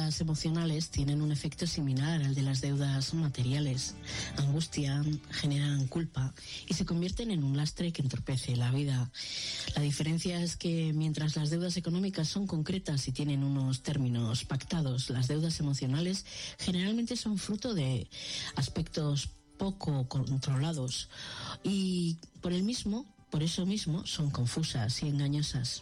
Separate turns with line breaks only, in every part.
deudas emocionales tienen un efecto similar al de las deudas materiales. Angustian, generan culpa y se convierten en un lastre que entorpece la vida. La diferencia es que mientras las deudas económicas son concretas y tienen unos términos pactados, las deudas emocionales generalmente son fruto de aspectos poco controlados y por eso mismo son confusas y engañosas.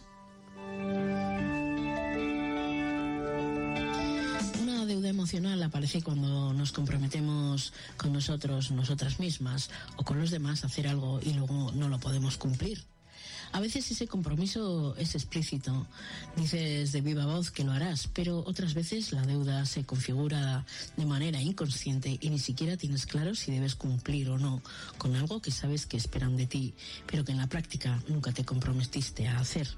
Una deuda emocional aparece cuando nos comprometemos con nosotras mismas o con los demás a hacer algo y luego no lo podemos cumplir. A veces ese compromiso es explícito, dices de viva voz que lo harás, pero otras veces la deuda se configura de manera inconsciente y ni siquiera tienes claro si debes cumplir o no con algo que sabes que esperan de ti, pero que en la práctica nunca te comprometiste a hacer.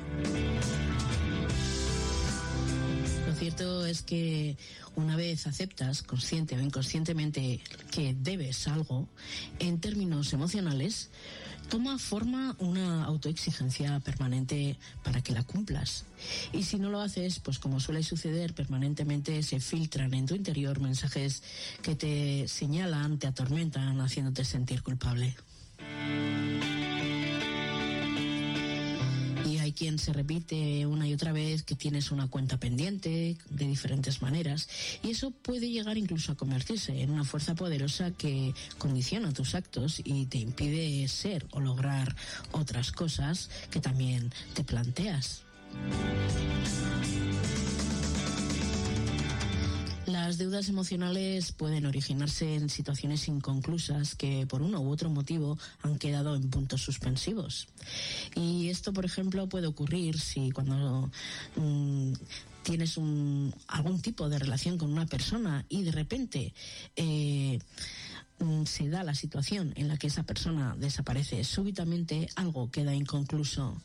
Lo cierto es que una vez aceptas, consciente o inconscientemente, que debes algo, en términos emocionales, toma forma una autoexigencia permanente para que la cumplas. Y si no lo haces, pues como suele suceder, permanentemente se filtran en tu interior mensajes que te señalan, te atormentan, haciéndote sentir culpable. Y hay quien se repite una y otra vez que tienes una cuenta pendiente de diferentes maneras, y eso puede llegar incluso a convertirse en una fuerza poderosa que condiciona tus actos y te impide ser o lograr otras cosas que también te planteas. Las deudas emocionales pueden originarse en situaciones inconclusas que por uno u otro motivo han quedado en puntos suspensivos. Y esto, por ejemplo, puede ocurrir si cuando tienes algún tipo de relación con una persona y de repente se da la situación en la que esa persona desaparece súbitamente, algo queda inconcluso.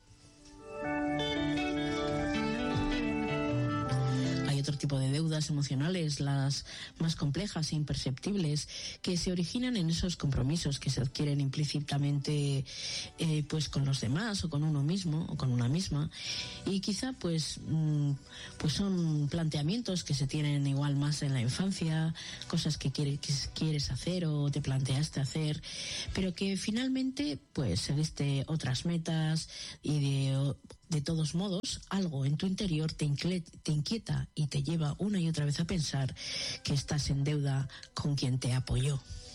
Otro tipo de deudas emocionales, las más complejas e imperceptibles, que se originan en esos compromisos que se adquieren implícitamente pues con los demás o con uno mismo o con una misma, y quizá pues son planteamientos que se tienen igual más en la infancia, cosas que quieres hacer o te planteaste hacer, pero que finalmente pues seguiste otras metas y de todos modos, algo en tu interior te inquieta y te lleva una y otra vez a pensar que estás en deuda con quien te apoyó.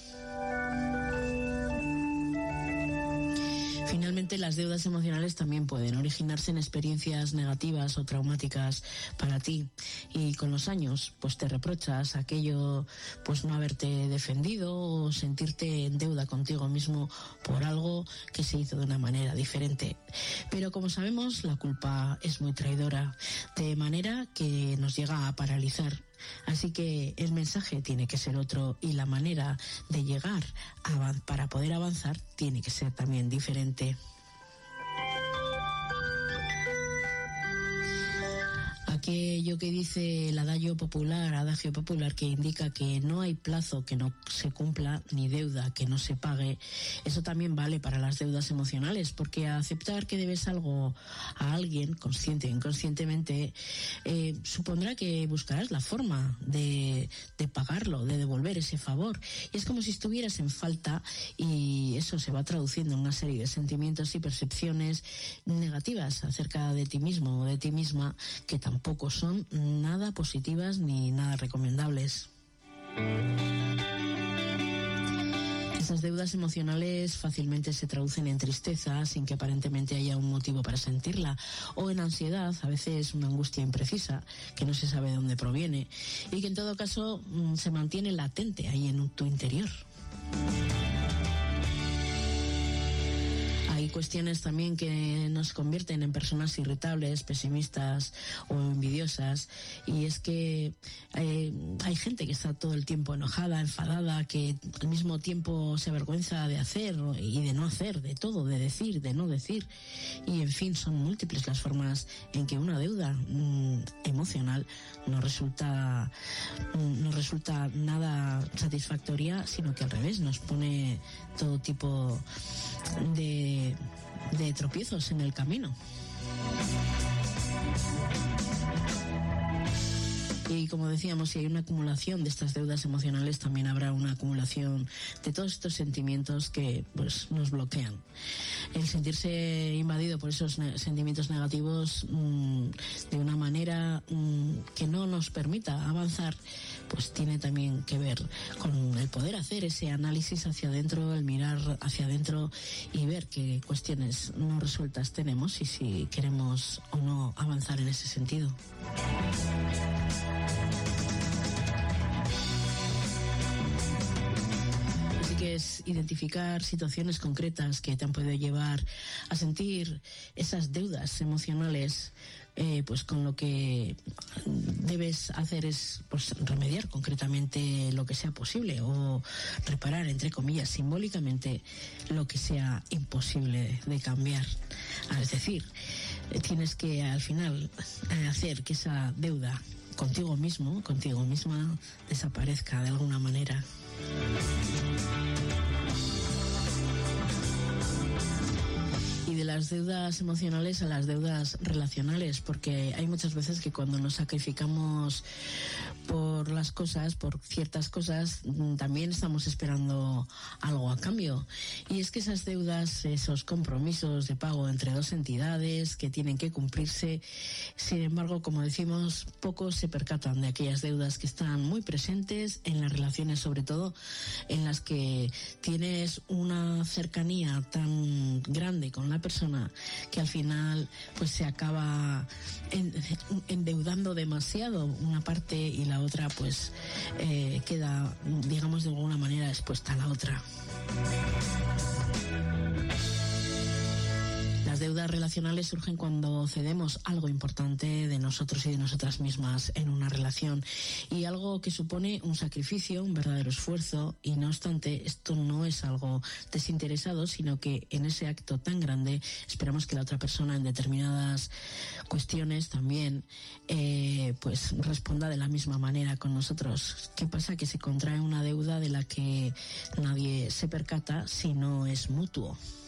Finalmente, las deudas emocionales también pueden originarse en experiencias negativas o traumáticas para ti, y con los años pues te reprochas aquello, pues no haberte defendido o sentirte en deuda contigo mismo por algo que se hizo de una manera diferente. Pero como sabemos, la culpa es muy traidora, de manera que nos llega a paralizar. Así que el mensaje tiene que ser otro y la manera de llegar para poder avanzar tiene que ser también diferente. Aquello que dice el adagio popular que indica que no hay plazo que no se cumpla ni deuda que no se pague, eso también vale para las deudas emocionales, porque aceptar que debes algo a alguien, consciente o inconscientemente, supondrá que buscarás la forma de pagarlo, de devolver ese favor, y es como si estuvieras en falta, y eso se va traduciendo en una serie de sentimientos y percepciones negativas acerca de ti mismo o de ti misma, que tampoco son nada positivas ni nada recomendables. Esas deudas emocionales fácilmente se traducen en tristeza sin que aparentemente haya un motivo para sentirla, o en ansiedad, a veces una angustia imprecisa que no se sabe de dónde proviene y que en todo caso se mantiene latente ahí en tu interior. Hay cuestiones también que nos convierten en personas irritables, pesimistas o envidiosas, y es que hay gente que está todo el tiempo enojada, enfadada, que al mismo tiempo se avergüenza de hacer y de no hacer, de todo, de decir, de no decir, y en fin, son múltiples las formas en que una deuda emocional no resulta nada satisfactoria, sino que al revés nos pone todo tipo de tropiezos en el camino. Y como decíamos, si hay una acumulación de estas deudas emocionales, también habrá una acumulación de todos estos sentimientos que pues nos bloquean. El sentirse invadido por esos sentimientos negativos de una manera que no nos permita avanzar, pues tiene también que ver con el poder hacer ese análisis hacia adentro, el mirar hacia adentro y ver qué cuestiones no resueltas tenemos y si queremos o no avanzar en ese sentido. Así que es identificar situaciones concretas que te han podido llevar a sentir esas deudas emocionales, pues con lo que debes hacer es pues remediar concretamente lo que sea posible o reparar, entre comillas, simbólicamente lo que sea imposible de cambiar. Es decir, tienes que al final hacer que esa deuda contigo mismo, contigo misma, desaparezca de alguna manera. Y de las deudas emocionales a las deudas relacionales, porque hay muchas veces que cuando nos sacrificamos por las cosas, por ciertas cosas, también estamos esperando algo a cambio. Y es que esas deudas, esos compromisos de pago entre dos entidades que tienen que cumplirse, sin embargo, como decimos, pocos se percatan de aquellas deudas que están muy presentes en las relaciones, sobre todo en las que tienes una cercanía tan grande con la persona que al final pues se acaba endeudando demasiado una parte y la otra pues queda, digamos, de alguna manera expuesta a la otra. Las deudas relacionales surgen cuando cedemos algo importante de nosotros y de nosotras mismas en una relación, y algo que supone un sacrificio, un verdadero esfuerzo, y no obstante esto no es algo desinteresado, sino que en ese acto tan grande esperamos que la otra persona en determinadas cuestiones también pues responda de la misma manera con nosotros. ¿Qué pasa? Que se contrae una deuda de la que nadie se percata si no es mutuo.